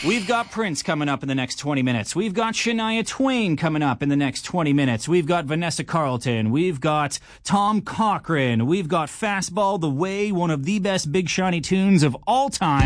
We've got Prince coming up in the next 20 minutes. We've got Shania Twain coming up in the next 20 minutes. We've got Vanessa Carlton. We've got Tom Cochrane. We've got Fastball the Way, one of the best Big Shiny tunes of all time.